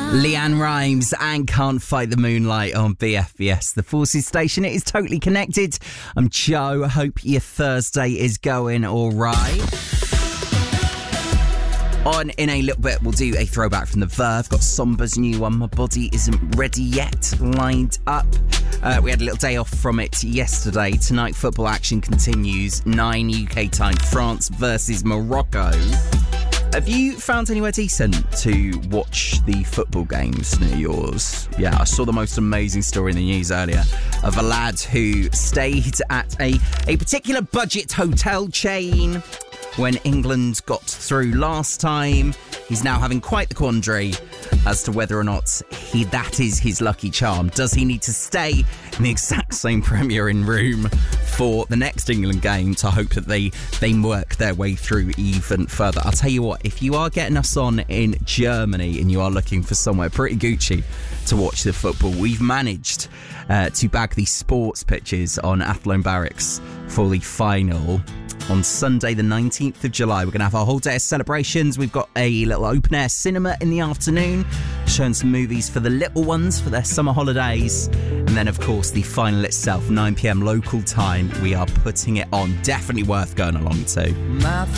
Leanne Rimes and Can't Fight the Moonlight on BFBS, the Forces station. It is totally connected. I'm Joe. Hope your Thursday is going all right. On in a little bit, we'll do a throwback from the Verve. Got Somba's new one, My Body Isn't Ready Yet, lined up. We had a little day off from it yesterday. Tonight, football action continues. 9 UK time, France versus Morocco. Have you found anywhere decent to watch the football games near yours? Yeah, I saw the most amazing story in the news earlier of a lad who stayed at a particular budget hotel chain when England got through last time. He's now having quite the quandary as to whether or not that is his lucky charm. Does he need to stay in the exact same Premier Inn room for the next England game to hope that they work their way through even further? I'll tell you what, if you are getting us on in Germany and you are looking for somewhere pretty Gucci to watch the football, we've managed to bag the sports pitches on Athlone Barracks for the final on Sunday the 19th of July. We're going to have a whole day of celebrations. We've got a little open air cinema in the afternoon, showing some movies for the little ones for their summer holidays. And then, of course, the final itself, 9 p.m. local time. We are putting it on. Definitely worth going along to. My